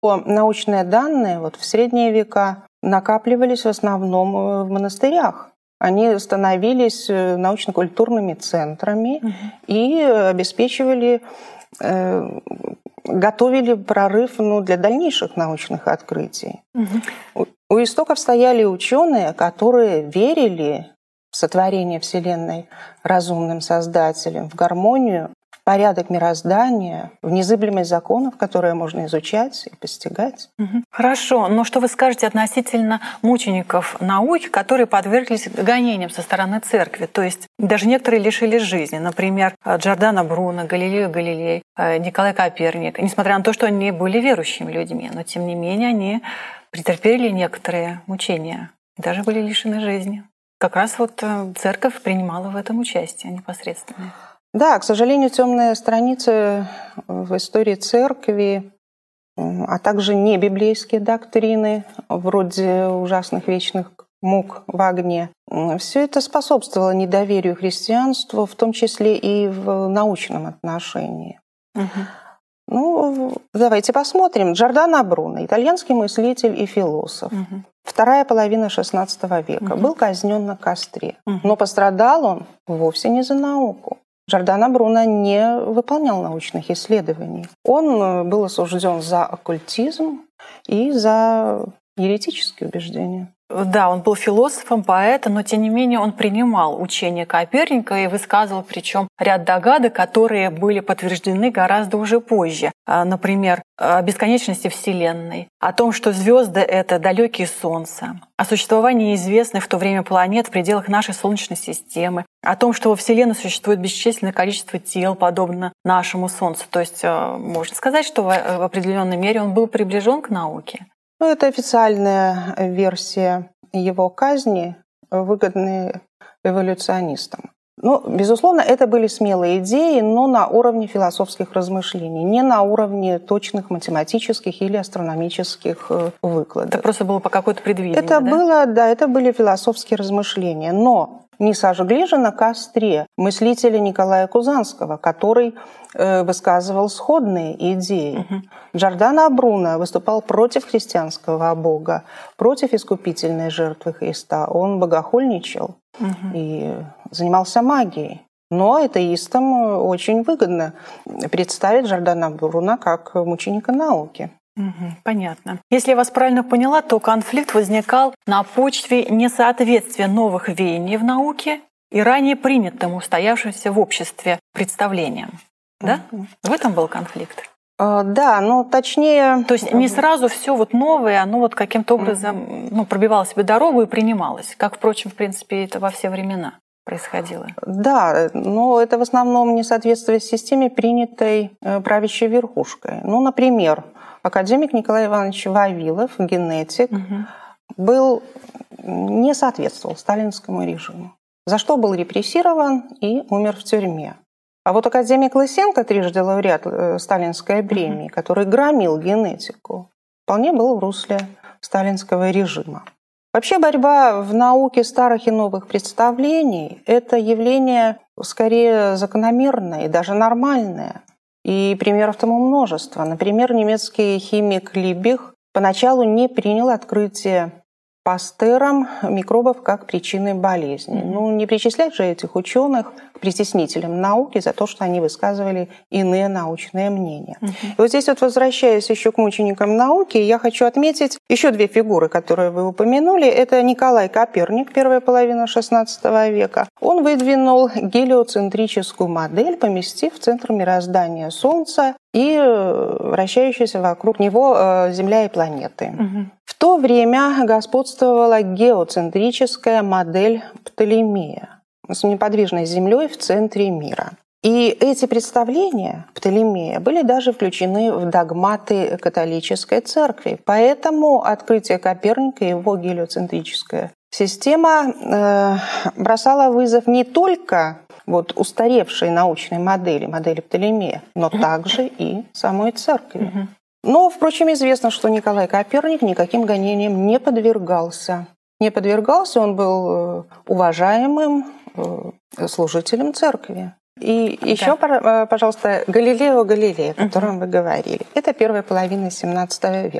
Научные данные в средние века накапливались в основном в монастырях. Они становились научно-культурными центрами и обеспечивали, готовили прорыв для дальнейших научных открытий. У истоков стояли ученые, которые верили в сотворение Вселенной разумным Создателем, в гармонию, в порядок мироздания, в незыблемость законов, которые можно изучать и постигать. Хорошо, но что вы скажете относительно мучеников науки, которые подверглись гонениям со стороны церкви? То есть даже некоторые лишились жизни. Например, Джордано Бруно, Галилео Галилей, Николай Коперник. Несмотря на то, что они были верующими людьми, но тем не менее они претерпели некоторые мучения и даже были лишены жизни. Как раз церковь принимала в этом участие непосредственно. Да, к сожалению, темные страницы в истории церкви, а также небиблейские доктрины, вроде ужасных вечных мук в огне, все это способствовало недоверию христианству, в том числе и в научном отношении. Давайте посмотрим. Джордано Бруно, итальянский мыслитель и философ. Вторая половина XVI века. Был казнен на костре. Но пострадал он вовсе не за науку. Джордано Бруно не выполнял научных исследований. Он был осужден за оккультизм и за еретические убеждения. Да, он был философом, поэтом, но тем не менее он принимал учение Коперника и высказывал причем ряд догадок, которые были подтверждены гораздо уже позже. Например, о бесконечности Вселенной, о том, что звезды — это далекие Солнца, о существовании известных в то время планет в пределах нашей Солнечной системы, о том, что во Вселенной существует бесчисленное количество тел, подобно нашему Солнцу. То есть можно сказать, что в определенной мере он был приближен к науке. Это официальная версия его казни, выгодная эволюционистам. Безусловно, это были смелые идеи, но на уровне философских размышлений, не на уровне точных математических или астрономических выкладок. Это просто было по какой-то предвидению, это были философские размышления. Но не сожгли же на костре мыслителя Николая Кузанского, который высказывал сходные идеи. Джордано Бруно выступал против христианского Бога, против искупительной жертвы Христа. Он богохульничал и занимался магией. Но атеистам очень выгодно представить Джордано Бруно как мученика науки. Понятно. Если я вас правильно поняла, то конфликт возникал на почве несоответствия новых веяний в науке и ранее принятым, устоявшимся в обществе представлениям. Да? В этом был конфликт? Да, точнее... То есть не сразу все новое, оно каким-то образом пробивало себе дорогу и принималось, как, впрочем, в принципе, это во все времена происходило. Да, но это в основном несоответствие системе, принятой правящей верхушкой. Например, академик Николай Иванович Вавилов, генетик, не соответствовал сталинскому режиму, за что был репрессирован и умер в тюрьме. А академик Лысенко, трижды лауреат сталинской премии, который громил генетику, вполне был в русле сталинского режима. Вообще борьба в науке старых и новых представлений – это явление скорее закономерное и даже нормальное. И примеров тому множество. Например, немецкий химик Либбих поначалу не принял открытие Пастером микробов как причины болезни. Не причислять же этих ученых к притеснителям науки за то, что они высказывали иные научные мнения. И здесь возвращаясь еще к мученикам науки, я хочу отметить еще две фигуры, которые вы упомянули. Это Николай Коперник, первая половина XVI века. Он выдвинул гелиоцентрическую модель, поместив в центр мироздания Солнца и вращающиеся вокруг него Земля и планеты. В то время господствовала геоцентрическая модель Птолемея с неподвижной Землей в центре мира. И эти представления Птолемея были даже включены в догматы католической церкви. Поэтому открытие Коперника и его гелиоцентрическая система бросала вызов не только устаревшей научной модели Птолемея, но также и самой церкви. Но, впрочем, известно, что Николай Коперник никаким гонениям не подвергался. Он был уважаемым служителем церкви. И еще, пожалуйста, Галилео Галилей, о котором вы говорили. Это первая половина XVII века.